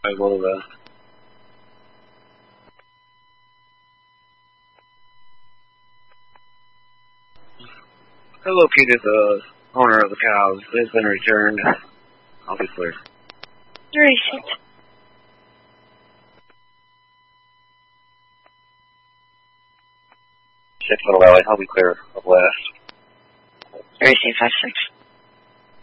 will, I located the owner of the cows. They've been returned. I'll be clear. Received. Check Little Valley. I'll be clear of last. Received 5-6.